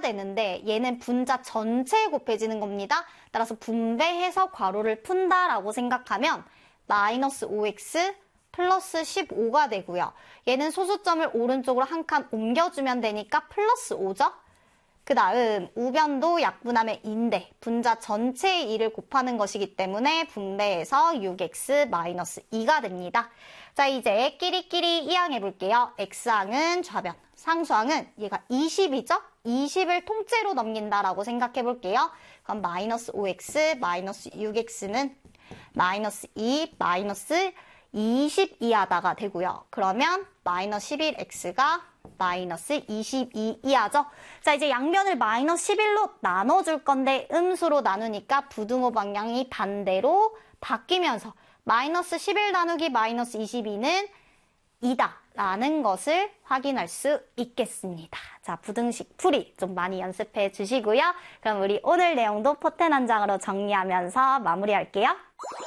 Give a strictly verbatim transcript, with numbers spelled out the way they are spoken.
되는데 얘는 분자 전체에 곱해지는 겁니다. 따라서 분배해서 괄호를 푼다라고 생각하면 마이너스 오 엑스 플러스 십오가 되고요. 얘는 소수점을 오른쪽으로 한 칸 옮겨주면 되니까 플러스 오죠. 그 다음 우변도 약분하면 이인데 분자 전체의 이를 곱하는 것이기 때문에 분배해서 육 엑스 마이너스 이가 됩니다. 자, 이제 끼리끼리 이항해 볼게요. x항은 좌변, 상수항은 얘가 이십이죠? 이십을 통째로 넘긴다라고 생각해 볼게요. 그럼 마이너스 오 엑스 마이너스 육 엑스는 마이너스 이 마이너스 이십이 하다가 되고요. 그러면 마이너스 십일 엑스가 마이너스 이십이 이하죠. 자, 이제 양변을 마이너스 십일로 나눠줄 건데 음수로 나누니까 부등호 방향이 반대로 바뀌면서 마이너스 십일 나누기 마이너스 이십이는 이다 라는 것을 확인할 수 있겠습니다. 자, 부등식 풀이 좀 많이 연습해 주시고요. 그럼 우리 오늘 내용도 포텐 한 장으로 정리하면서 마무리할게요.